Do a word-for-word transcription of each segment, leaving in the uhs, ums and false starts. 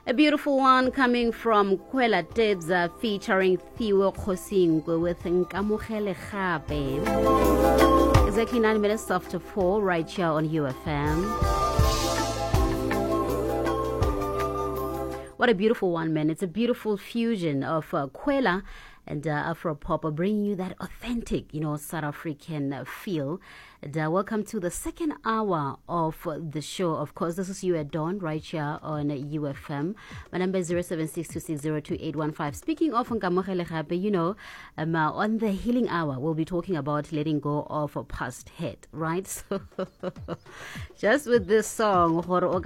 A beautiful one coming from Kwela Tebza featuring Thiwe Khosingwe with Nkamogele Gape. Exactly nine minutes after four right here on U F M. What a beautiful one, man. It's a beautiful fusion of uh, Kwela and uh, Afropop, bringing you that authentic, you know, South African uh, feel. And, uh, welcome to the second hour of uh, the show. Of course, this is you at dawn right here on uh, U F M. My number is zero seven six two six zero two eight one five. Speaking of Nkamogele Gape, you know, um, uh, on the healing hour, we'll be talking about letting go of a past hurt, right? So, just with this song,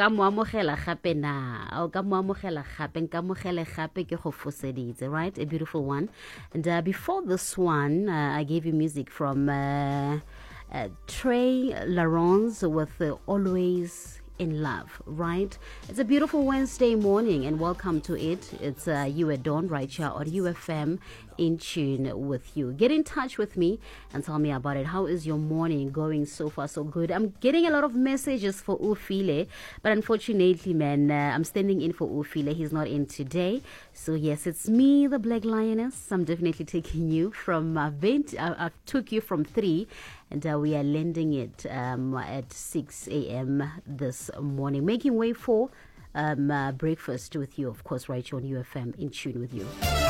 right? A beautiful one. And uh, before this one, uh, I gave you music from uh, uh, Trey Laurence with uh, Always in Love, right? It's a beautiful Wednesday morning and welcome to it. It's uh, you at dawn right here on U F M, in tune with you. Get in touch with me and tell me about it. How is your morning going? So far so good. I'm getting a lot of messages for Ufile, but unfortunately, man, uh, I'm standing in for Ufile. He's not in today. So yes, it's me, the Black Lioness. I'm definitely taking you from uh, vent. Uh, I took you from three, and uh, we are landing it um, at six a.m. this morning, making way for um, uh, breakfast with you, of course, right here on U F M, in tune with you.